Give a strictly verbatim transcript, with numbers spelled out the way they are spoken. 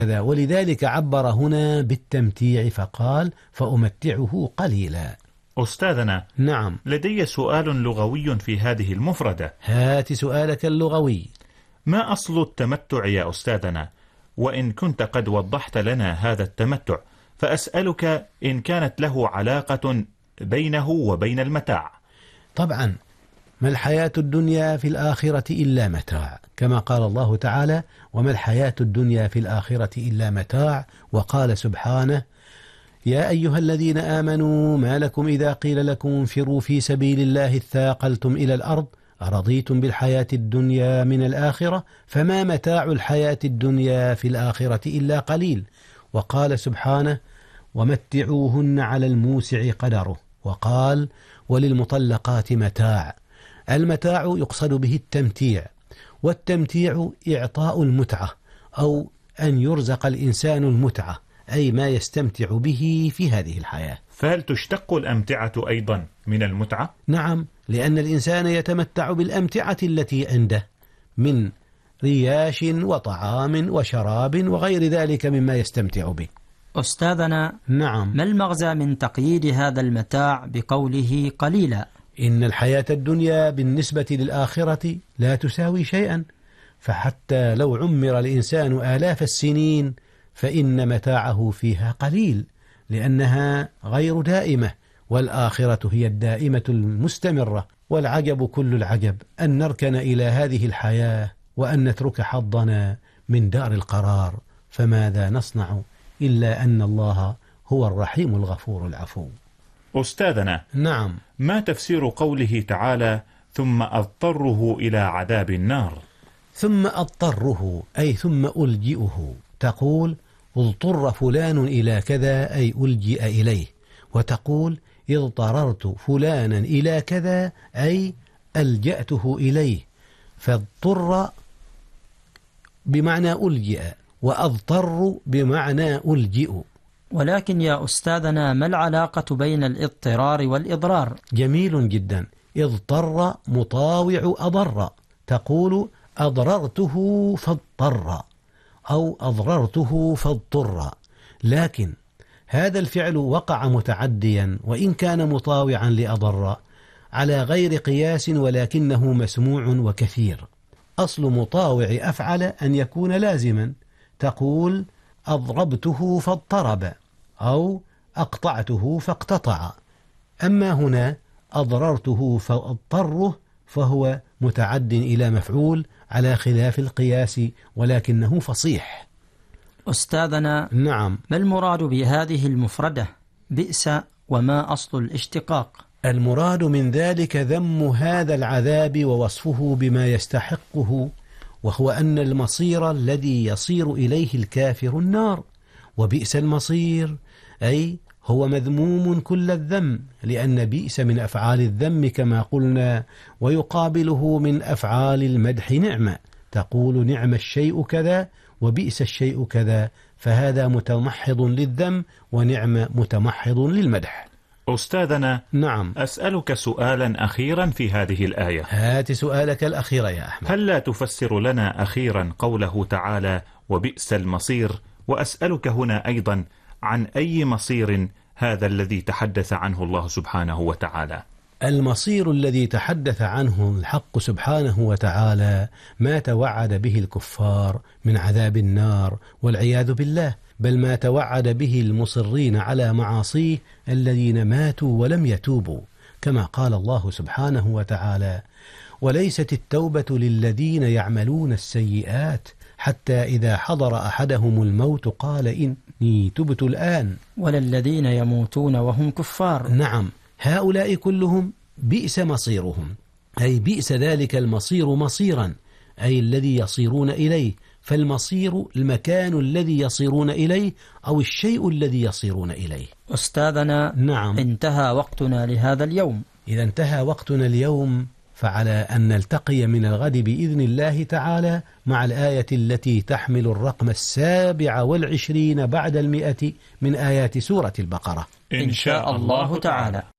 ولذلك عبر هنا بالتمتيع فقال فأمتعه قليلا. أستاذنا، نعم، لدي سؤال لغوي في هذه المفردة. هات سؤالك اللغوي. ما أصل التمتع يا أستاذنا؟ وإن كنت قد وضحت لنا هذا التمتع، فأسألك إن كانت له علاقة بينه وبين المتاع. طبعا، ما الحياة الدنيا في الآخرة إلا متاع، كما قال الله تعالى وما الحياة الدنيا في الآخرة إلا متاع. وقال سبحانه يا أيها الذين آمنوا ما لكم إذا قيل لكم انفروا في سبيل الله اثاقلتم إلى الأرض أرضيتم بالحياة الدنيا من الآخرة فما متاع الحياة الدنيا في الآخرة إلا قليل. وقال سبحانه ومتعوهن على الموسع قدره. وقال وللمطلقات متاع. المتاع يقصد به التمتيع، والتمتيع إعطاء المتعة أو أن يرزق الإنسان المتعة، أي ما يستمتع به في هذه الحياة. فهل تشتق الأمتعة أيضا من المتعة؟ نعم، لأن الإنسان يتمتع بالأمتعة التي عنده من رياش وطعام وشراب وغير ذلك مما يستمتع به. أستاذنا، نعم، ما المغزى من تقييد هذا المتاع بقوله قليلا؟ إن الحياة الدنيا بالنسبة للآخرة لا تساوي شيئا، فحتى لو عمر الإنسان آلاف السنين فإن متاعه فيها قليل، لأنها غير دائمة، والآخرة هي الدائمة المستمرة. والعجب كل العجب أن نركن إلى هذه الحياة وأن نترك حظنا من دار القرار، فماذا نصنع إلا أن الله هو الرحيم الغفور العفو. أستاذنا، نعم، ما تفسير قوله تعالى ثم أضطره إلى عذاب النار؟ ثم أضطره أي ثم ألجئه. تقول اضطر فلان إلى كذا أي ألجئ إليه، وتقول اضطررت فلانا إلى كذا أي ألجأته إليه. فاضطر بمعنى ألجئ، وأضطر بمعنى ألجئ. ولكن يا أستاذنا، ما العلاقة بين الاضطرار والإضرار؟ جميل جدا. اضطر مطاوع أضر، تقول أضررته فاضطر أو أضررته فاضطر، لكن هذا الفعل وقع متعديا وإن كان مطاوعا لأضر على غير قياس، ولكنه مسموع وكثير. أصل مطاوع أفعل أن يكون لازما، تقول أضربته فاضطرب أو أقطعته فاقتطع. أما هنا أضررته فاضطره فهو متعد إلى مفعول على خلاف القياس، ولكنه فصيح. أستاذنا، نعم، ما المراد بهذه المفردة بئس وما أصل الاشتقاق؟ المراد من ذلك ذم هذا العذاب ووصفه بما يستحقه، وهو أن المصير الذي يصير إليه الكافر النار. وبئس المصير أي هو مذموم كل الذم، لأن بئس من أفعال الذم كما قلنا، ويقابله من أفعال المدح نعمة، تقول نعم الشيء كذا وبئس الشيء كذا، فهذا متمحض للذم ونعم متمحض للمدح. أستاذنا، نعم، أسألك سؤالا أخيرا في هذه الآية. هات سؤالك الأخير يا أحمد. هل لا تفسر لنا أخيرا قوله تعالى وبئس المصير؟ وأسألك هنا أيضا عن أي مصير هذا الذي تحدث عنه الله سبحانه وتعالى؟ المصير الذي تحدث عنه الحق سبحانه وتعالى ما توعد به الكفار من عذاب النار والعياذ بالله، بل ما توعد به المصرين على معاصيه الذين ماتوا ولم يتوبوا، كما قال الله سبحانه وتعالى وليست التوبة للذين يعملون السيئات حتى إذا حضر أحدهم الموت قال إني تبت الآن، ولا الذين يموتون وهم كفار. نعم، هؤلاء كلهم بئس مصيرهم، أي بئس ذلك المصير مصيرا، أي الذي يصيرون إليه. فالمصير المكان الذي يصيرون إليه أو الشيء الذي يصيرون إليه. أستاذنا، نعم، انتهى وقتنا لهذا اليوم. إذا انتهى وقتنا اليوم فعلى أن نلتقي من الغد بإذن الله تعالى مع الآية التي تحمل الرقم السابع والعشرين بعد المئة من آيات سورة البقرة إن شاء الله تعالى.